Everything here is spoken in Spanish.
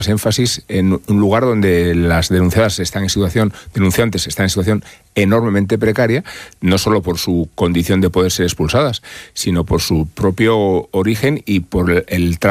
énfasis en un lugar donde las denunciantes están en situación enormemente precaria, no solo por su condición de poder ser expulsadas, sino por su propio origen y por el